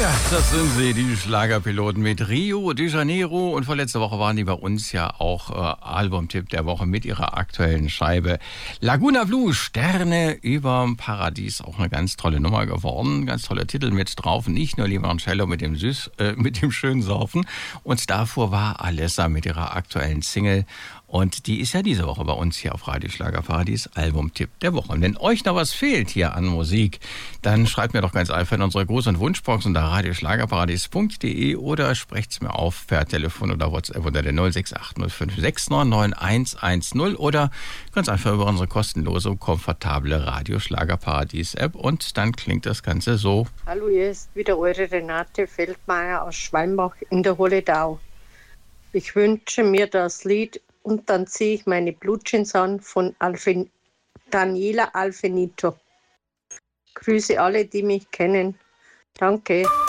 Ja, das sind sie, die Schlagerpiloten mit Rio de Janeiro. Und vorletzte Woche waren die bei uns ja auch Albumtipp der Woche mit ihrer aktuellen Scheibe Laguna Blue, Sterne überm Paradies. Auch eine ganz tolle Nummer geworden. Ganz toller Titel mit drauf. Nicht nur Limoncello mit dem mit dem schönen Saufen. Und davor war Alessa mit ihrer aktuellen Single. Und die ist ja diese Woche bei uns hier auf Radio Schlagerparadies, Albumtipp der Woche. Und wenn euch noch was fehlt hier an Musik, dann schreibt mir doch ganz einfach in unsere Gruß- und Wunschbox unter radioschlagerparadies.de oder sprecht's mir auf per Telefon oder WhatsApp unter der 06805699110 oder ganz einfach über unsere kostenlose, komfortable Radio Schlagerparadies App und dann klingt das Ganze so. Hallo, hier ist wieder eure Renate Feldmeier aus Schwalmbach in der Holledau. Ich wünsche mir das Lied Und dann ziehe ich meine Blutjeans an von Daniela Alfenito. Grüße alle, die mich kennen. Danke.